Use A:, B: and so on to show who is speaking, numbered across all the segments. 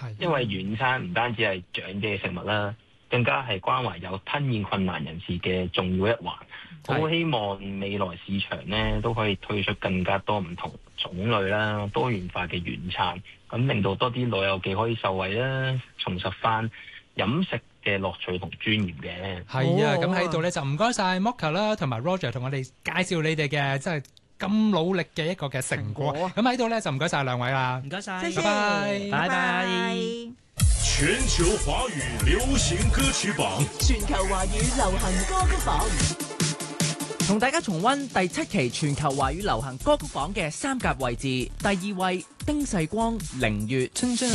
A: 因為軟餐唔單止係長者嘅食物啦，更加係關懷有吞嚥困難人士嘅重要一環。好希望未來市場呢都可以推出更加多唔同種類啦、多元化嘅軟餐，咁令到多啲老友記可以受惠啦，重拾翻飲食嘅樂趣同尊嚴嘅。
B: 係啊，咁喺度咧就唔該晒 Mocha 啦，同埋 Roger 同我哋介紹你哋嘅即係咁努力嘅一個嘅成果。咁喺度咧就唔該晒兩位啦，
C: 唔該晒，
B: 拜拜，
C: 拜拜。
D: 全球華語流行歌曲榜，
E: 全球華語流行歌曲榜，
C: 同大家重溫第7期全球華語流行歌曲榜嘅3甲位置。第2位丁世光《凌月》。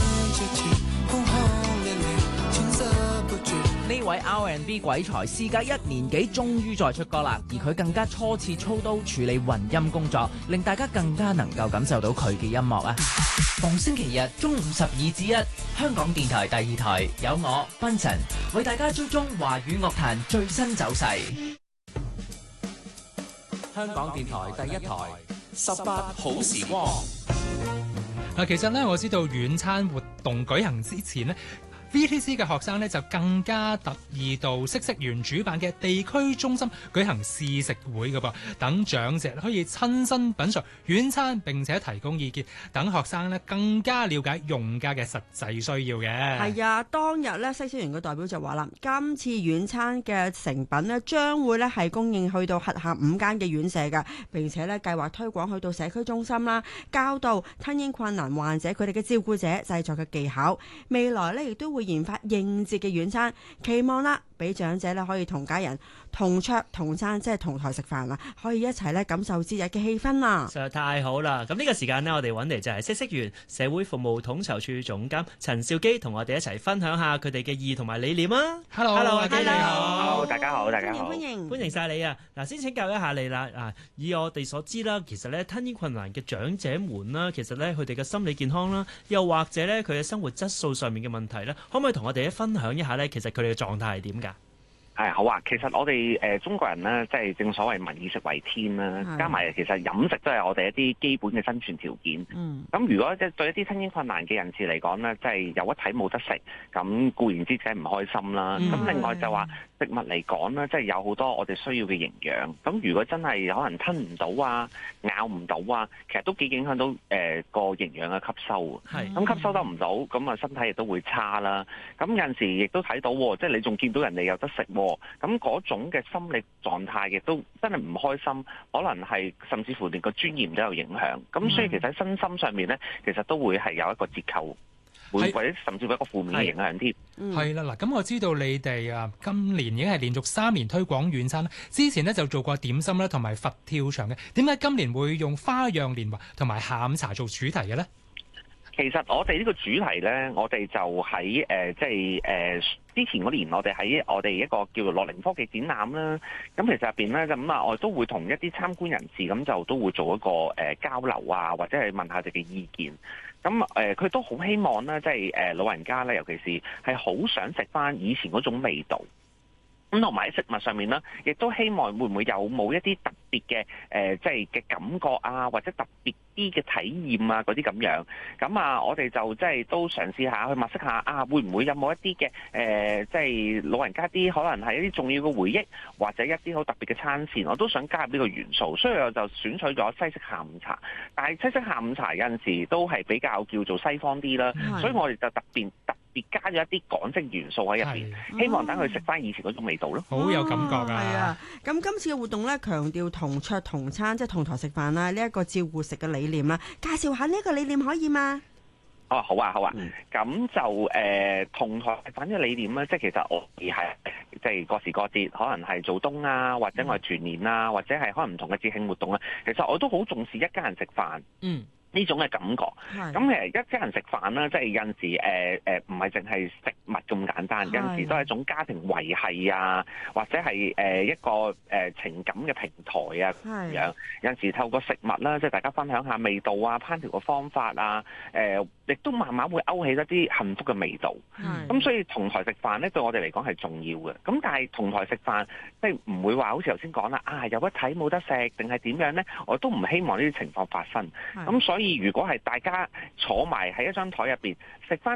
C: 呢位 R&B 鬼才事隔1年幾終於再出歌啦，而佢更加初次操刀處理混音工作，令大家更加能夠感受到佢嘅音樂啊！逢星期日中午12至1，香港電台第2台有我 Benson 為大家追蹤華語樂壇最新走勢。香港電台第1台18好時光。
B: 其實咧我知道軟餐活動舉行之前呢VTC 嘅學生咧就更加特意到嗇色園主辦嘅地區中心舉行試食會嘅噃，等長者可以親身品嚐軟餐並且提供意見，等學生咧更加了解用家嘅實際需要嘅。
F: 係啊，當日咧嗇色園嘅代表就話啦，今次軟餐嘅成品咧將會咧係供應去到轄下5間嘅院舍嘅，並且咧計劃推廣去到社區中心啦，教導吞嚥困難患者佢哋嘅照顧者製作嘅技巧。未來咧亦都會研發應節嘅軟餐，期望啦俾長者咧可以同家人同桌同餐，即係同台食飯啦，可以一齊咧感受節日嘅氣氛啦。
G: 實在太好啦！咁呢個時間呢，我哋揾嚟就係嗇色園社會服務統籌處總監陳兆基，同我哋一齊分享下佢哋嘅意同埋理念啊。Hello， 阿基你好，
H: 大家好，大家好，
G: 歡迎晒你啊！嗱，先請教一下你啦。以我哋所知啦，其實咧吞嚥困難嘅長者們啦，其實咧佢哋嘅心理健康啦，又或者咧佢嘅生活質素上面嘅問題咧，可唔可以同我哋分享一下咧？其實佢哋嘅狀態係點㗎？
H: 係好啊！其實我哋中國人咧，即係正所謂民以食為天啦，加埋其實飲食都係我哋一啲基本嘅生存條件。咁如果即係對一啲吞嚥困難嘅人士嚟講咧，即係有一睇冇得食，咁固然之梗係唔開心啦。咁另外就話食物嚟講咧，即係有好多我哋需要嘅營養。咁如果真係可能吞唔到啊、咬唔到啊，其實都幾影響到個營養嘅吸收。咁吸收得唔到，咁啊身體亦都會差啦。咁有陣時亦都睇到，即係你仲見到人哋有得食。咁嗰種嘅心理狀態亦都真係唔開心，可能係甚至乎連個尊嚴都有影響。咁所以其實喺身心上面咧，其實都會係有一個折扣，或者甚至乎一個負面嘅影響添。
B: 係啦，嗱，咁我知道你哋今年已經係連續3年推廣軟餐啦。之前咧就做過點心啦，同埋佛跳牆嘅。點解今年會用花樣年華同埋下午茶做主題嘅咧？
H: 其實我哋呢個主題呢，我哋就喺之前嗰年，我哋喺我哋一個叫做樂齡科技展覽啦。咁其實入邊呢，咁我哋都會同一啲參觀人士咁就都會做一個交流啊，或者係問下佢哋嘅意見。咁佢都好希望呢，即係老人家呢，尤其是係好想食翻以前嗰種味道。咁同埋喺食物上面啦，亦都希望會唔會有冇一啲特別嘅即係嘅感覺啊，或者特別啲嘅體驗啊嗰啲咁樣。咁啊，我哋就即係都嘗試下去物色下啊，會唔會有冇一啲嘅即係老人家啲可能係一啲重要嘅回憶，或者一啲好特別嘅餐膳，我都想加入呢個元素，所以我就選取咗西式下午茶。但係西式下午茶有陣時都係比較叫做西方啲啦，所以我哋就特別加咗一啲港式元素喺入邊，希望等佢食翻以前嗰種味道咯。
B: 好有感覺啊！
F: 係啊，咁今次嘅活動咧，強調同桌同餐，即係同台食飯啦，呢一個照顧食嘅理念啦，介紹下呢個理念可以嗎？
H: 哦，好啊，好啊。咁就同台食飯嘅理念咧，即係其實我哋係即係各時各節，可能係做冬啊，或者我係團年啊，或者係可能唔同嘅節慶活動啊。其實我都好重視一家人食飯。呢種嘅感覺，咁一家人食飯啦，即係有陣時唔係淨係食物咁簡單，有陣時都係一種家庭維繫啊，或者係一個情感嘅平台啊咁樣。有陣時透過食物啦，即係大家分享下味道啊、烹調嘅方法啊，亦都慢慢會勾起一啲幸福嘅味道。咁所以同台食飯咧，對我哋嚟講係重要嘅。咁但係同台食飯，即係唔會話好似頭先講啦，有得睇冇得食，定係點樣咧？我都唔希望呢啲情況發生。咁所以如果係大家坐埋喺一張台入邊食翻